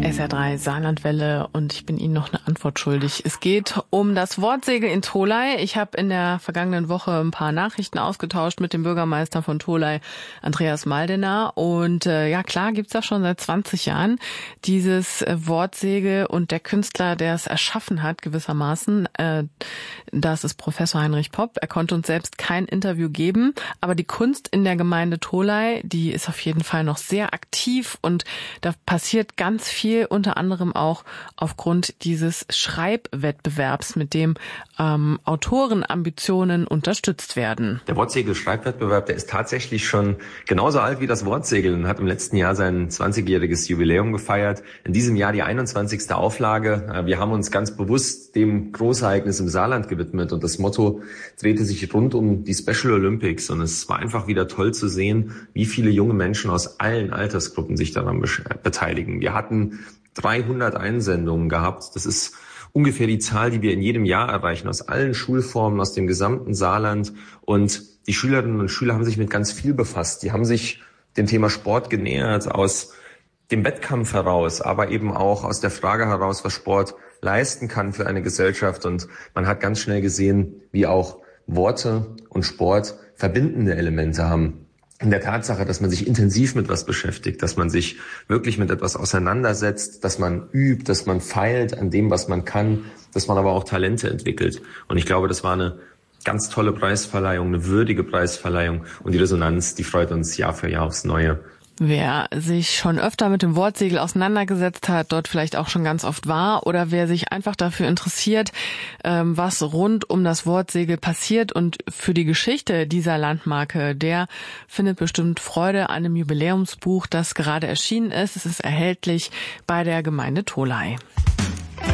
SR3 Saarlandwelle und ich bin Ihnen noch eine Antwort schuldig. Es geht um das Wortsegel in Tholey. Ich habe in der vergangenen Woche ein paar Nachrichten ausgetauscht mit dem Bürgermeister von Tholey, Andreas Maldener. Und ja klar, gibt's das schon seit 20 Jahren, dieses Wortsegel. Und der Künstler, der es erschaffen hat, gewissermaßen, das ist Professor Heinrich Popp. Er konnte uns selbst kein Interview geben, aber die Kunst in der Gemeinde Tholey, die ist auf jeden Fall noch sehr aktiv und da passiert ganz viel, unter anderem auch aufgrund dieses Schreibwettbewerbs, mit dem Autorenambitionen unterstützt werden. Der Wortsegel-Schreibwettbewerb, der ist tatsächlich schon genauso alt wie das Wortsegel und hat im letzten Jahr sein 20-jähriges Jubiläum gefeiert. In diesem Jahr die 21. Auflage. Wir haben uns ganz bewusst dem Großereignis im Saarland gewidmet und das Motto drehte sich rund um die Special Olympics und es war einfach wieder toll zu sehen, wie viele junge Menschen aus allen Altersgruppen sich daran beteiligen. Wir hatten 300 Einsendungen gehabt. Das ist ungefähr die Zahl, die wir in jedem Jahr erreichen, aus allen Schulformen, aus dem gesamten Saarland. Und die Schülerinnen und Schüler haben sich mit ganz viel befasst. Die haben sich dem Thema Sport genähert, aus dem Wettkampf heraus, aber eben auch aus der Frage heraus, was Sport leisten kann für eine Gesellschaft. Und man hat ganz schnell gesehen, wie auch Worte und Sport verbindende Elemente haben. In der Tatsache, dass man sich intensiv mit was beschäftigt, dass man sich wirklich mit etwas auseinandersetzt, dass man übt, dass man feilt an dem, was man kann, dass man aber auch Talente entwickelt. Und ich glaube, das war eine ganz tolle Preisverleihung, eine würdige Preisverleihung. Und die Resonanz, die freut uns Jahr für Jahr aufs Neue. Wer sich schon öfter mit dem Wortsegel auseinandergesetzt hat, dort vielleicht auch schon ganz oft war oder wer sich einfach dafür interessiert, was rund um das Wortsegel passiert und für die Geschichte dieser Landmarke, der findet bestimmt Freude an dem Jubiläumsbuch, das gerade erschienen ist. Es ist erhältlich bei der Gemeinde Tholey.